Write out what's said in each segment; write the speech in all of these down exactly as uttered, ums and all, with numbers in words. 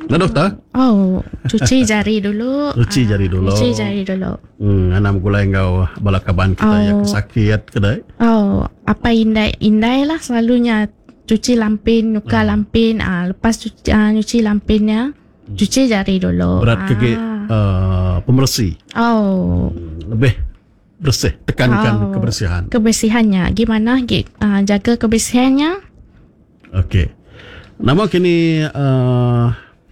Nah doktor? Oh, cuci jari dulu. Cuci jari dulu. Cuci jari dulu. Hmm, anam gulai engkau balakaban kita Oh. ya kesakit kedai. Oh, apa indai-indai lah selalunya cuci lampin, nuka Oh. lampin. Ah, lepas cuci, ah, nyuci lampinnya, cuci jari dulu. Berat kaki uh, pembersih. Oh, Lebih bersih, tekankan Oh. kebersihan. kebersihannya gimana? Gi- ah, jaga kebersihannya. Okey. Nama kini uh,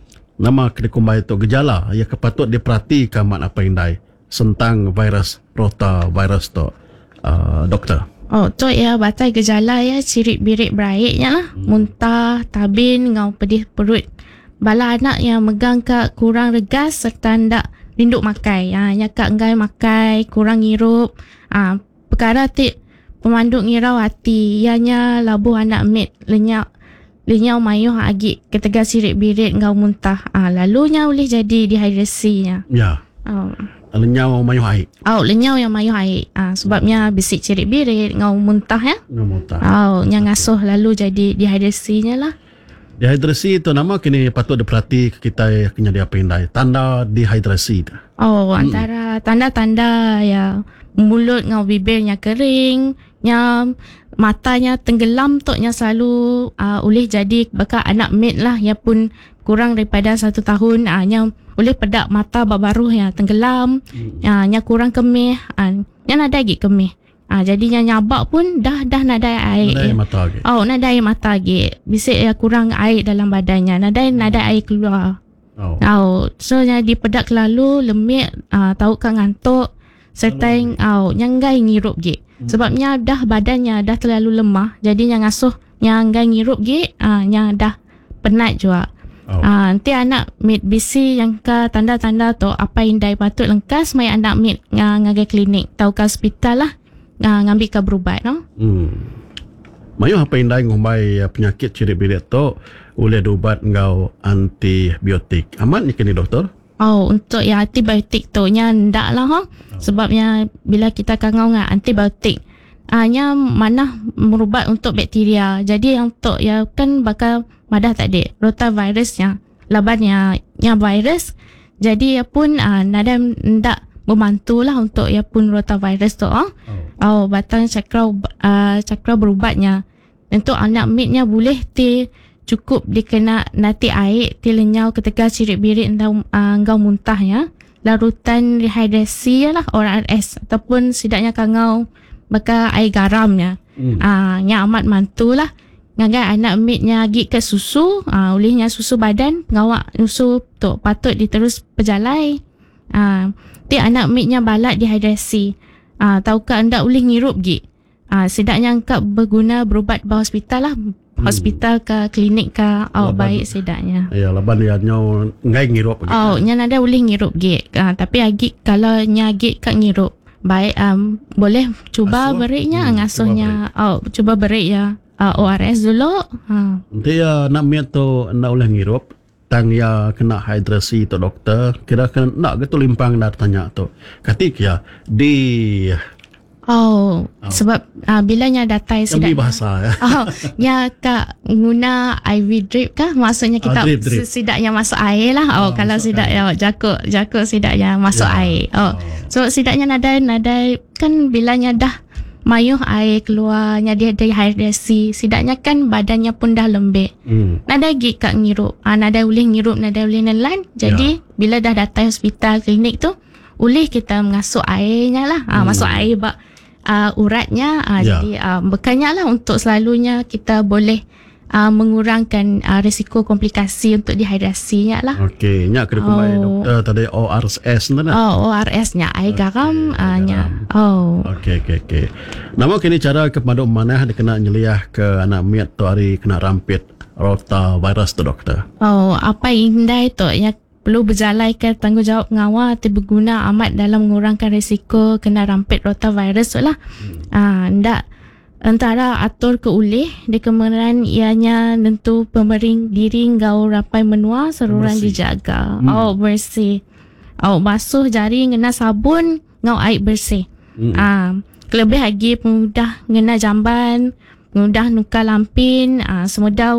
nama kini kumbai itu gejala yang kepatut diperhatikan mak apa indai tentang virus rotavirus tu uh, doktor. Oh, tu ya batai gejala ya cirit-birit beraiknya lah. Hmm. Muntah, tabin, ngau pedih perut. Bala anak yang megang kak kurang regas serta ndak rinduk makai. Ha, nya kak enggai makai, kurang ngirup. Ha, perkara ti pemanduk ngirau hati. Ianya labuh anak mit lenyak lenyau mayuh agi ketegal sirit-birit ngau muntah. Ah, lalunya boleh jadi dehidrasinya. Ya. Oh. Lenyau mayuh air. Oh, lenyau yang mayuh air. Ah, sebabnya bisik cirit-birit ngau muntah ya. Ngau muntah. Oh, yang ngasuh lalu jadi dehidrasinya lah. Dehidrasi itu nama kini patut diperhati kita kena dia pindai. Tanda dehidrasi tu. Oh, antara tanda-tanda ya mulut ngau bibirnya kering, nya matanya tenggelam tu nya selalu uh, boleh jadi bakal anak mit lah yang pun kurang daripada satu tahun uh, nya boleh pedak mata baru ya tenggelam, hmm. uh, nya kurang kemih, uh, nya nada lagi kemih. Ah, uh, jadinya nyabak pun dah dah nada air. Nada air mata lagi. Oh, nada air mata lagi. Bisik ya kurang air dalam badannya. Nada nada air keluar. Oh. Oh, so jadi pedak lalu lemik, uh, tahu kan ngantuk serta yang oh, nyanggai ngirup ge. Hmm. Sebabnya dah badannya dah terlalu lemah, jadi yang ngasuh nyanggai ngirup ge, ah uh, nya dah penat juga. Oh. Ah, nanti anak mit bisi yang ke tanda-tanda tu apa indai patut lengkas mai anak mit ngagai klinik, tahu ke hospital lah. Uh, ngambil ke berubat no? Hmm. Mayu apa indai ngumbai penyakit cirit-birit tu boleh diubat ngau antibiotik. Aman ni kini doktor? Oh, untuk ya antibiotik tu nya ndak lah ha. Oh. Sebabnya bila kita kangau ngah antibiotik hanya mana merubat untuk bakteria. Jadi yang untuk ya kan bakal madah tak ada rotavirusnya. Labannya nya virus. Jadi ya pun uh, nada ndak membantulah untuk ya pun rotavirus tu ah. Oh. oh, batang cakra uh, cakra berubatnya. Untuk anak mitnya boleh ti cukup dikena nanti air ti lenyau ketika cirit-birit entau uh, engkau muntahnya. Larutan rehidrasi lah O R S ataupun sidaknya kangau bakal air garamnya. Hmm. Ah, uh, nya amat mantulah. Ngagai anak mitnya gi ke susu, ah uh, olehnya susu badan, ngawak susu tu patut diterus berjalai. Ah, uh, ti anak mitnya balat dehidrasi. Ah, uh, tahu ke anda boleh ngirup gi. Ah, uh, sedaknya angkat berguna berubat di hospital lah. Hmm. Hospital ke klinik ke oh, baik sedaknya. Ya, laban dia nyau ngai ngirup gi. Oh, nya nada boleh ngirup gi. Ah, uh, tapi agi kalau nya gi kat ngirup. Baik um, boleh cuba beriknya hmm, ngasuhnya. Cuba oh, cuba berik ya. Uh, O R S dulu. Ha. Nanti ya nak miat tu nak boleh ngirup. Tang ya kena hidrasi tu doktor. Kira kena nak ke tu limpang dah tanya tu. Katik ya di Oh, oh. sebab uh, bilanya datai sedap. Yang bahasa ya. Oh, ya kak guna I V drip kah? Maksudnya kita oh, drip, drip. sidaknya masuk air lah. Oh, oh kalau sidak ya jakuk, jakuk sidaknya masuk ya. air. Oh. oh. So sidaknya nada nada kan bilanya dah mayuh air keluarnya dia dehidrasi. Sidaknya kan badannya pun dah lembek. Hmm. Nada lagi kak ngirup. Ah, nada boleh ngirup, nada boleh nelan. Jadi ya. bila dah datang hospital klinik tu, boleh kita mengasuh airnya lah. Ah, hmm. masuk air bak uh, uratnya. Ah, ya. Jadi uh, bekanya lah untuk selalunya kita boleh uh, mengurangkan uh, risiko komplikasi untuk dehidrasinya lah. Okey, nyak kena kumai oh. doktor tadi O R S tu nah. Oh, O R S-nya air okay, garam uh, nya. Oh. Okey, okey, okey. Nama kini cara kepada mana dia kena nyeliah ke anak miat tu hari kena rampit rotavirus tu doktor. Oh, apa indai tu yang perlu berjalai ke tanggungjawab ngawal atau berguna amat dalam mengurangkan risiko kena rampit rotavirus tu lah. Hmm. Ah, ndak antara atur ke ulih di kemeran ianya tentu pemering diri ngau rapai menua seruran bersih. Dijaga. Hmm. Oh, bersih. Oh, basuh jari ngena sabun ngau air bersih. Hmm. Ah, kelebih lagi mudah ngena jamban, mudah nuka lampin, ah, semudau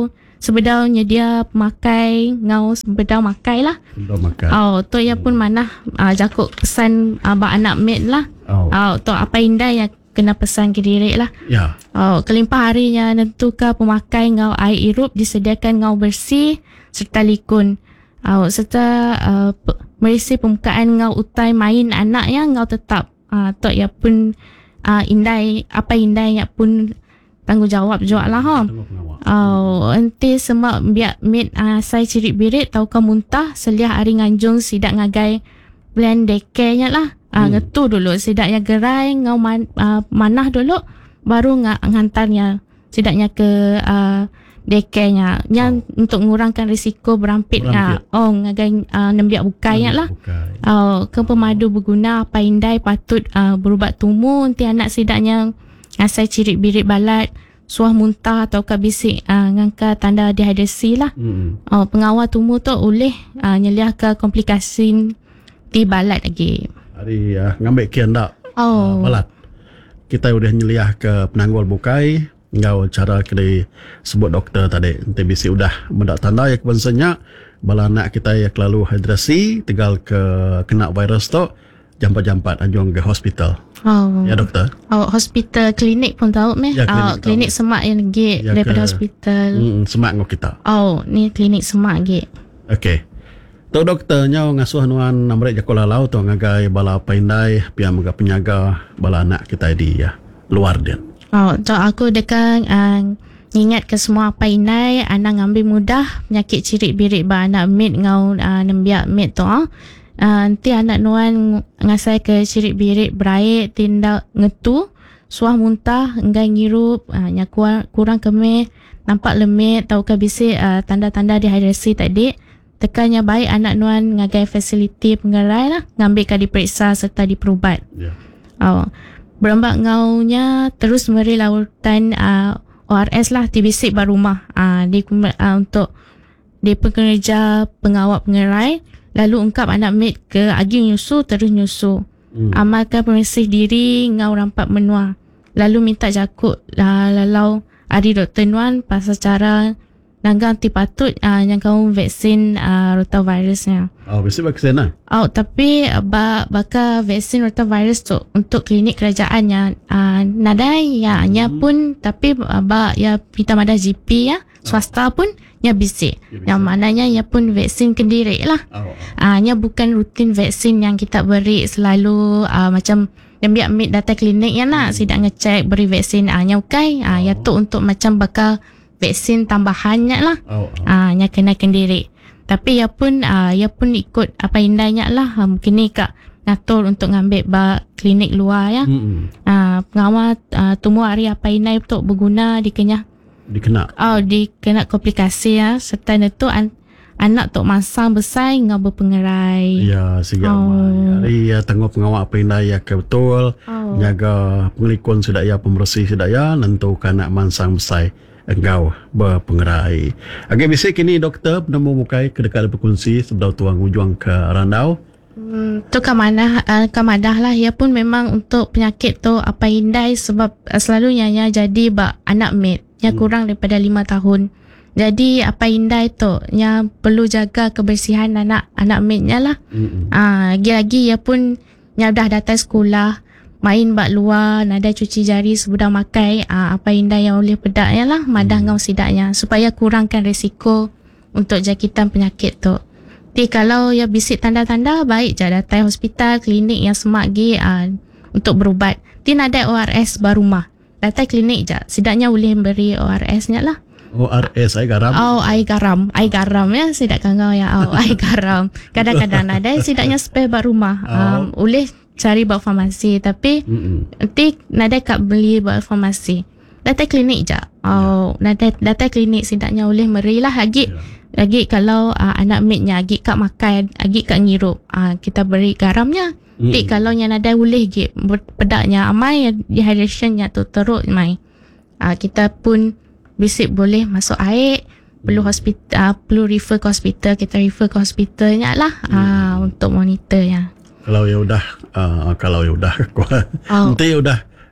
sebedaunya dia pemakai ngau sebedau makai lah. Dah makan. Oh, tu ya pun mana uh, jakuk pesan uh, ba anak mate lah. Oh. Oh, tu apa indai yang kena pesan ke diri lah. Ya. Oh, kelimpah harinya nentukan pemakai ngau air irup disediakan ngau bersih serta likun. Oh, serta uh, pe- merisi pembukaan ngau utai main anak yang ngau tetap. Uh, tu ya pun uh, indai apa indai yang pun tanggungjawab juga lah ha. Tengok pengawal. Oh, enti semak biak mit uh, saya cirit birit tau ka muntah seliah ari nganjung sidak ngagai plan dekenya lah. Uh, Hmm. Ngetu dulu sidaknya gerai ngau man, uh, manah dulu baru ng- ngantarnya sidaknya ke uh, dekenya yang Oh. untuk mengurangkan risiko berampit. Berampit. Uh, oh ngagai uh, nembiak bukanya lah. Bukai. Oh, ke pemadu berguna apa indai patut uh, berubat tumu nanti anak sidaknya asai cirit birit balat suah muntah atau kabisik uh, ngangka tanda dehidrasi lah. Hmm. Oh, pengawal tumu tu boleh uh, nyeliah ke komplikasi di balat lagi. Hari uh, ngambil kian tak? Oh. Uh, balat. Kita udah nyeliah ke penanggul bukai. Ngau cara kena sebut doktor tadi. Nanti bisi udah mendak tanda ya kebansannya. Bala anak kita ya kelalu hidrasi. Tinggal ke kena virus tu. Jampat-jampat anjung ke hospital. Oh. Ya doktor? Oh, hospital klinik pun tahu meh. Ya, Oh, klinik klinik tahu. semak yang lagi Ya, daripada ke- hospital. Hmm, semak ngau kita. Oh, ni klinik semak lagi. Okey. Tu doktornya ngasuh nuan namrek jakola lau tu ngagai bala paindai pia maga penyaga bala anak kita di ya luar dia. Oh, so aku dekat uh, ingat ke semua apa inai anak ngambil mudah penyakit cirit birit ba anak mit ngau uh, nembiak mit tu ah. Uh, nanti anak nuan ngasai ke cirit birit berair tindak ngetu suah muntah enggai ngirup uh, nya kurang, kurang kemih nampak lemit tau ke bisik uh, tanda-tanda dehidrasi tadi tekannya baik anak nuan ngagai fasiliti pengerai lah ngambil ke diperiksa serta diperubat. Ya. Oh, berambak ngaunya terus memberi lautan uh, O R S lah di bisik bar rumah uh, di uh, untuk di pekerja pengawal pengerai lalu ungkap anak mate ke agi nyusu terus nyusu. Hmm. Amalkan pemisih diri ngau rampat menua lalu minta jakut uh, lalau ari doktor nuan pasal cara nanggang ti patut uh, yang kau vaksin uh, rotavirusnya. Oh, bisi vaksin lah. Oh, tapi uh, ba, bakal vaksin rotavirus tu untuk klinik kerajaannya uh, nadai ya nya Hmm. pun tapi uh, ba ya kita madah G P ya swasta pun nya bisik. Ya, bisik. Yang mananya ya pun vaksin kendiri lah. Oh. Ah uh, nya bukan rutin vaksin yang kita beri selalu uh, macam yang biar meet datang klinik ya nak sidak ngecek beri vaksin ah uh, nya ukai ah uh, ya tu untuk macam bakal vaksin tambahannya lah. Oh. oh. Ah, nya kena kendiri. Tapi ya pun ah, ya pun ikut apa indahnya lah. Ah, mungkin ni kak ngatur untuk ngambil ba klinik luar ya. Hmm. Ah, pengawal ah, tumbuh hari apa indai untuk berguna di kenyah. Dikena. Oh, di kena komplikasi ya. Serta itu an, anak tok masang besar ngau berpengerai. Ya, siga Oh. oh. Hari ya tengok pengawal paindai ya ke betul. Oh. Jaga pengelikun sudah ya pembersih sudah ya nentukan nak mansang besar engkau berpengerai. Agak bisik kini doktor penemu mukai kedekat berkunci sebelum tuang ujung ke Randau. Hmm, tu ke mana uh, ke madah lah ya pun memang untuk penyakit tu apa indai sebab uh, selalunya ya jadi ba anak mate yang Hmm. kurang daripada lima tahun. Jadi apa indai tu yang perlu jaga kebersihan anak anak mate nya lah. Hmm. Ah, lagi-lagi ya pun yang dah datang sekolah main bak luar nada cuci jari sebelum makai ah, apa indai yang boleh pedaknya lah madah Hmm. ngau sidaknya supaya kurangkan risiko untuk jangkitan penyakit tu. Tapi kalau ya bisik tanda-tanda baik je datang hospital klinik yang semak gi ah, untuk berubat. Ti nada O R S bar rumah. Datang klinik je. Sidaknya boleh beri O R S nya lah. O R S air garam. Oh, air garam. Air garam ya. Sidak kangau ya. Oh, air garam. Kadang-kadang ada sidaknya spare bar rumah. Um, boleh cari buat farmasi. Tapi Hmm. nanti nada kat beli buat farmasi. Datang klinik je. Oh, nada datang klinik sidaknya boleh meri lah lagi. Ya. Lagi kalau uh, anak mate-nya agi kat makan, agi kat ngirup, uh, kita beri garamnya. Hmm. Tapi kalau yang ada boleh gi pedaknya amai dehydrationnya tu teruk mai. Uh, kita pun bisik boleh masuk air, perlu hospital uh, perlu refer ke hospital, kita refer ke hospitalnya lah uh, untuk monitornya. Kalau ya udah uh, kalau ya udah Oh. nanti ya udah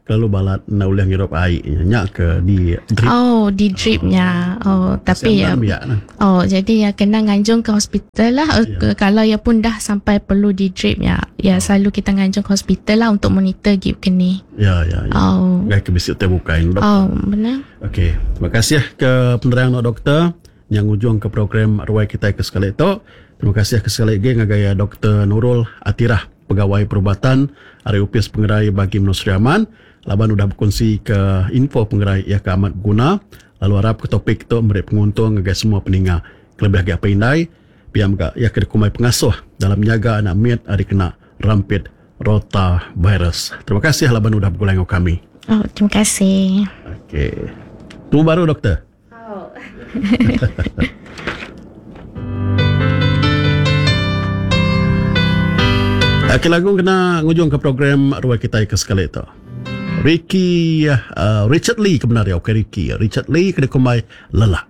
Kalau balat na ulang hirup air nyak ke di drip. Oh, di dripnya. Oh, tapi ya. ya nah. Oh, jadi ya kena nganjung ke hospital lah. Ya. Kalau ya pun dah sampai perlu di drip ya. Ya selalu kita nganjung ke hospital lah untuk monitor gip keni. Ya, ya, ya. Oh. Gaya ke bisik terbukain doktor. Oh, benar. Okey, terima kasih ke penerangan doktor yang ujung ke program arwah kita ke sekali itu. Terima kasih ke sekali lagi ngagaya Doktor Nurul Atirah, pegawai perubatan Area Upis Pengerai bagi Menusri Aman. Laban udah berkongsi ke info pengerai ia ke amat guna. Lalu harap ke topik itu memberi penguntung ngagaya semua peninga. Kelebih agak apa indai, piam gak ia ke dikumai pengasuh dalam menjaga anak mit ada kena rampit rotavirus. Terima kasih laban udah bergulang kami. Oh, terima kasih. Okey. Tunggu baru doktor. Oh. Okey, lagu kena ngujung ke program arwah kita ke sekali itu. Ricky uh, Richard Lee kebenar ya. Okey, Ricky Richard Lee kena kumai lelah.